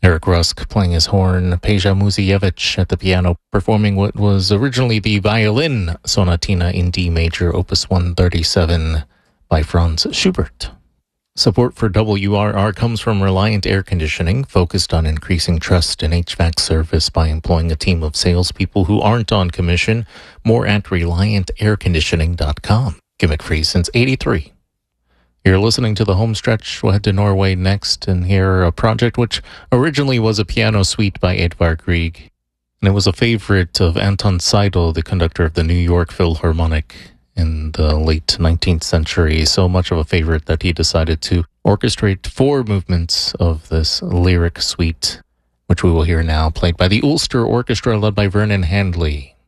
Eric Rusk playing his horn, Peja Muzievich at the piano, performing what was originally the violin sonatina in D major, opus 137 by Franz Schubert. Support for WRR comes from Reliant Air Conditioning, focused on increasing trust in HVAC service by employing a team of salespeople who aren't on commission. More at ReliantAirConditioning.com. Gimmick free since '83. You're listening to the home stretch. We'll head to Norway next and hear a project which originally was a piano suite by Edvard Grieg. And it was a favorite of Anton Seidel, the conductor of the New York Philharmonic in the late 19th century. So much of a favorite that he decided to orchestrate 4 movements of this lyric suite, which we will hear now, played by the Ulster Orchestra led by Vernon Handley.